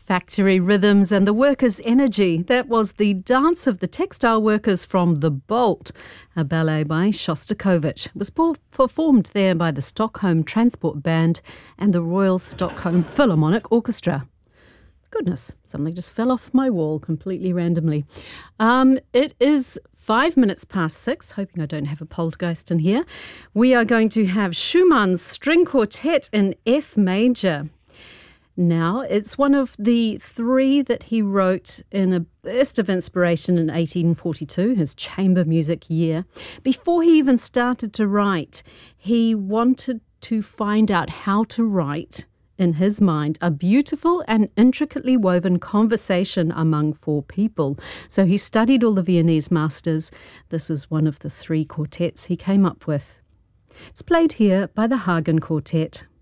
Factory rhythms and the workers' energy. That was the dance of the textile workers from The Bolt, a ballet by Shostakovich. It was performed there by the Stockholm Transport Band and the Royal Stockholm Philharmonic Orchestra. Goodness, something just fell off my wall completely randomly. It is 5 minutes past 6, hoping I don't have a poltergeist in here. We are going to have Schumann's String Quartet in F major. Now, it's one of the three that he wrote in a burst of inspiration in 1842, his chamber music year. Before he even started to write, he wanted to find out how to write, in his mind, a beautiful and intricately woven conversation among four people. So he studied all the Viennese masters. This is one of the three quartets he came up with. It's played here by the Hagen Quartet.